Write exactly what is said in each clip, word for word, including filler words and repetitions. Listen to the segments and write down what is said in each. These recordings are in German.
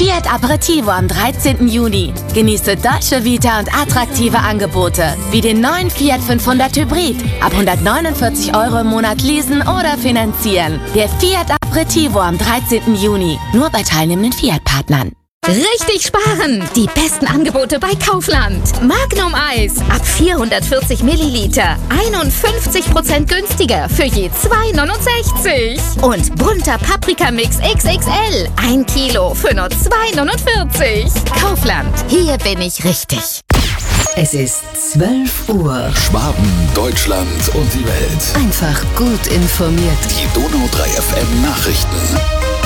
Fiat Aperitivo am dreizehnten Juni. Genieße Dolce Vita und attraktive Angebote, wie den neuen Fiat fünfhundert Hybrid. Ab hundertneunundvierzig Euro im Monat leasen oder finanzieren. Der Fiat Aperitivo am dreizehnten Juni. Nur bei teilnehmenden Fiat-Partnern. Richtig sparen! Die besten Angebote bei Kaufland. Magnum Eis ab vierhundertvierzig Milliliter. einundfünfzig Prozent günstiger für je zwei neunundsechzig. Und bunter Paprikamix X X L. ein Kilo für nur zwei neunundvierzig. Kaufland. Hier bin ich richtig. Es ist zwölf Uhr. Schwaben, Deutschland und die Welt. Einfach gut informiert. Die Donau drei F M Nachrichten.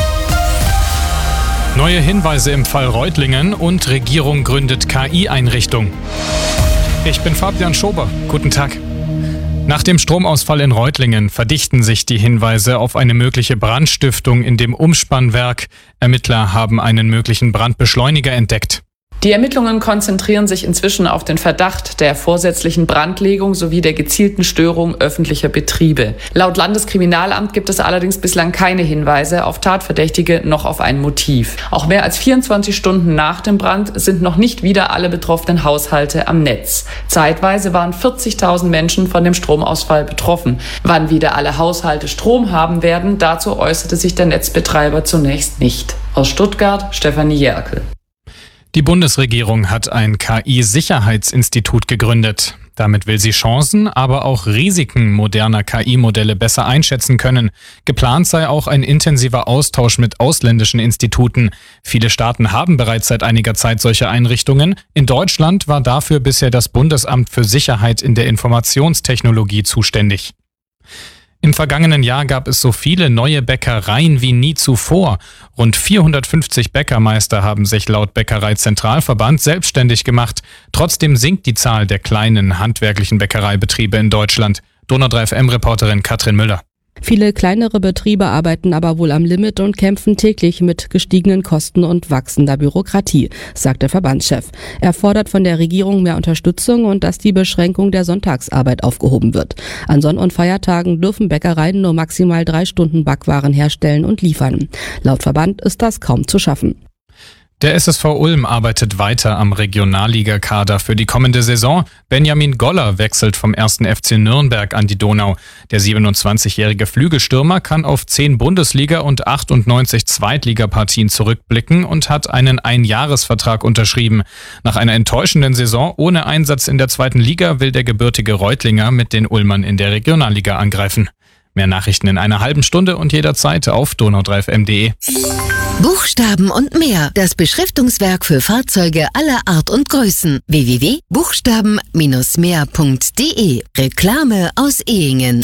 Neue Hinweise im Fall Reutlingen und Regierung gründet K I-Einrichtung. Ich bin Fabian Schober. Guten Tag. Nach dem Stromausfall in Reutlingen verdichten sich die Hinweise auf eine mögliche Brandstiftung in dem Umspannwerk. Ermittler haben einen möglichen Brandbeschleuniger entdeckt. Die Ermittlungen konzentrieren sich inzwischen auf den Verdacht der vorsätzlichen Brandlegung sowie der gezielten Störung öffentlicher Betriebe. Laut Landeskriminalamt gibt es allerdings bislang keine Hinweise auf Tatverdächtige noch auf ein Motiv. Auch mehr als vierundzwanzig Stunden nach dem Brand sind noch nicht wieder alle betroffenen Haushalte am Netz. Zeitweise waren vierzigtausend Menschen von dem Stromausfall betroffen. Wann wieder alle Haushalte Strom haben werden, dazu äußerte sich der Netzbetreiber zunächst nicht. Aus Stuttgart, Stefanie Jerkel. Die Bundesregierung hat ein K I-Sicherheitsinstitut gegründet. Damit will sie Chancen, aber auch Risiken moderner K I-Modelle besser einschätzen können. Geplant sei auch ein intensiver Austausch mit ausländischen Instituten. Viele Staaten haben bereits seit einiger Zeit solche Einrichtungen. In Deutschland war dafür bisher das Bundesamt für Sicherheit in der Informationstechnologie zuständig. Im vergangenen Jahr gab es so viele neue Bäckereien wie nie zuvor. Rund vierhundertfünfzig Bäckermeister haben sich laut Bäckereizentralverband selbstständig gemacht. Trotzdem sinkt die Zahl der kleinen handwerklichen Bäckereibetriebe in Deutschland. Donau drei F M-Reporterin Katrin Müller. Viele kleinere Betriebe arbeiten aber wohl am Limit und kämpfen täglich mit gestiegenen Kosten und wachsender Bürokratie, sagt der Verbandschef. Er fordert von der Regierung mehr Unterstützung und dass die Beschränkung der Sonntagsarbeit aufgehoben wird. An Sonn- und Feiertagen dürfen Bäckereien nur maximal drei Stunden Backwaren herstellen und liefern. Laut Verband ist das kaum zu schaffen. Der S S V Ulm arbeitet weiter am Regionalligakader für die kommende Saison. Benjamin Goller wechselt vom ersten F C Nürnberg an die Donau. Der siebenundzwanzigjährige Flügelstürmer kann auf zehn Bundesliga- und achtundneunzig Zweitligapartien zurückblicken und hat einen Einjahresvertrag unterschrieben. Nach einer enttäuschenden Saison ohne Einsatz in der zweiten Liga will der gebürtige Reutlinger mit den Ulmern in der Regionalliga angreifen. Mehr Nachrichten in einer halben Stunde und jederzeit auf donau drei f m punkt de. Buchstaben und mehr. Das Beschriftungswerk für Fahrzeuge aller Art und Größen. w w w punkt buchstaben Bindestrich mehr punkt de. Reklame aus Ehingen.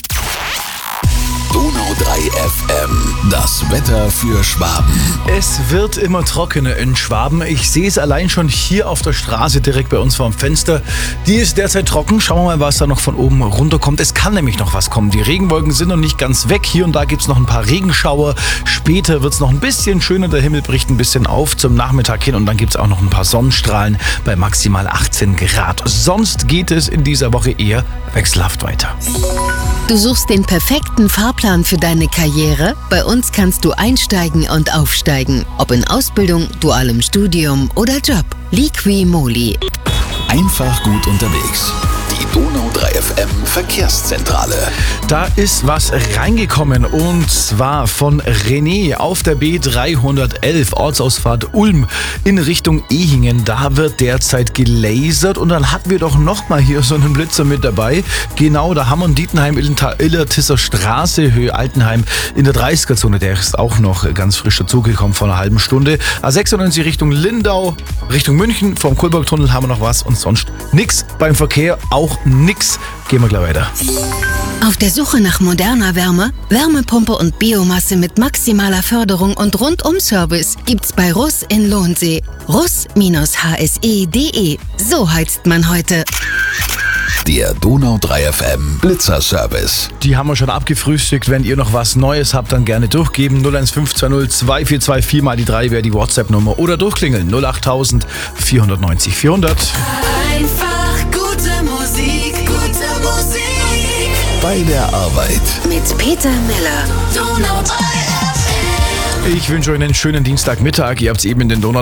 Donau drei F M. Das Wetter für Schwaben. Es wird immer trockener in Schwaben. Ich sehe es allein schon hier auf der Straße direkt bei uns vor dem Fenster. Die ist derzeit trocken. Schauen wir mal, was da noch von oben runterkommt. Es kann nämlich noch was kommen. Die Regenwolken sind noch nicht ganz weg. Hier und da gibt es noch ein paar Regenschauer. Später wird es noch ein bisschen schöner. Der Himmel bricht ein bisschen auf zum Nachmittag hin. Und dann gibt es auch noch ein paar Sonnenstrahlen bei maximal achtzehn Grad. Sonst geht es in dieser Woche eher wechselhaft weiter. Du suchst den perfekten Fahrplan für deine Karriere? Bei uns kannst du einsteigen und aufsteigen. Ob in Ausbildung, dualem Studium oder Job. Liqui-Moly. Einfach gut unterwegs. Die Donau drei F M Verkehrszentrale. Da ist was reingekommen und zwar von René auf der B dreihundertelf, Ortsausfahrt Ulm in Richtung Ehingen. Da wird derzeit gelasert und dann hatten wir doch nochmal hier so einen Blitzer mit dabei. Genau, da Hammond, Dietenheim, Illertisser Straße, Höhe Altenheim in der dreißiger-Zone. Der ist auch noch ganz frisch dazugekommen vor einer halben Stunde. A sechsundneunzig Richtung Lindau, Richtung München. Vom Kohlbergtunnel haben wir noch was und sonst nix beim Verkehr. Auch nix. Gehen wir gleich weiter. Auf der Suche nach moderner Wärme, Wärmepumpe und Biomasse mit maximaler Förderung und Rundum-Service gibt's bei Russ in Lohnsee. russ Bindestrich h s e punkt de. So heizt man heute. Der Donau drei F M Blitzer-Service. Die haben wir schon abgefrühstückt. Wenn ihr noch was Neues habt, dann gerne durchgeben. null eins fünf zwei null zwei vier zwei vier mal die drei wäre die WhatsApp-Nummer. Oder durchklingeln null acht tausend vierhundertneunzig vierhundert. Einfach gute Musik, gute Musik. Bei der Arbeit. Mit Peter Miller. Donau drei F M. Ich wünsche euch einen schönen Dienstagmittag. Ihr habt es eben in den Donau